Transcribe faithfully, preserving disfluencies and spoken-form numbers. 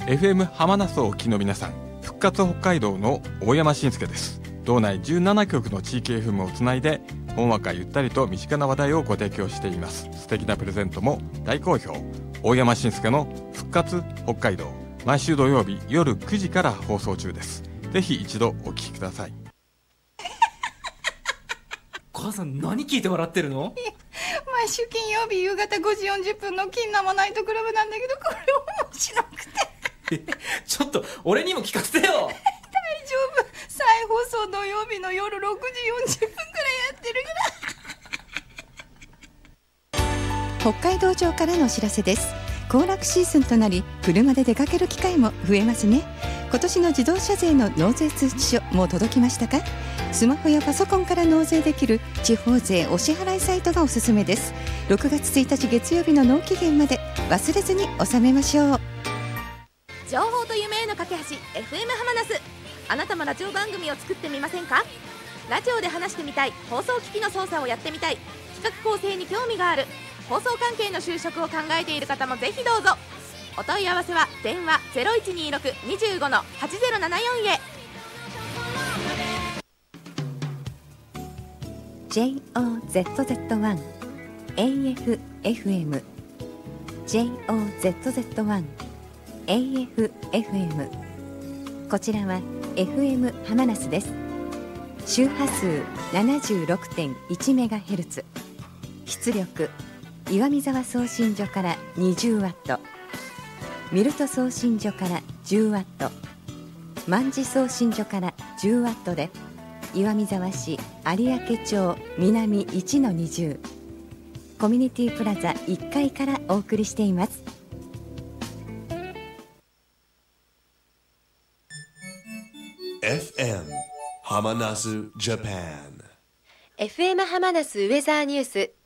エフエム 浜那須をお聞きの皆さん、復活北海道の大山慎介です。道内じゅうななきょくの地域 エフエム をつないで、ほんわかゆったりと身近な話題をご提供しています。素敵なプレゼントも大好評。大山慎介の復活北海道、毎週土曜日夜くじから放送中です。ぜひ一度お聞きください。 母さん、何聞いて笑ってるの？ 毎週金曜日夕方ごじよんじゅっぷんの金生ナイトクラブなんだけど、これ面白くてちょっと俺にも聞かせてよ。大丈夫、再放送土曜日の夜ろくじよんじゅっぷんくらいやってるから。北海道庁からのお知らせです。行楽シーズンとなり、車で出かける機会も増えますね。今年の自動車税の納税通知書もう届きましたか？スマホやパソコンから納税できる地方税お支払いサイトがおすすめです。ろくがつついたち月曜日の納期限まで忘れずに納めましょう。 情報と夢への架け橋 エフエム 浜那須。あなたもラジオ番組を作ってみませんか？ラジオで話してみたい、放送機器の操作をやってみたい、企画構成に興味がある、放送関係の就職を考えている方もぜひどうぞ。お問い合わせは電話 ゼロいちにーろく にじゅうご はちゼロななよん へ。 ジェイオーゼットゼットワン エーエフエフエム ジェイオーゼットゼットワン エーエフエフエム こちらは エフエム 浜那須です。周波数 ななじゅうろくてんいちメガヘルツ、 出力岩見沢送信所からにじゅうワット、ミルト送信所からじゅうワット、万事送信所からじゅうワットで、岩見沢市有明町南 いちのにじゅう コミュニティプラザいっかいからお送りしています。 エフエム 浜那須ジャパン。 エフエム 浜那須ウェザーニュース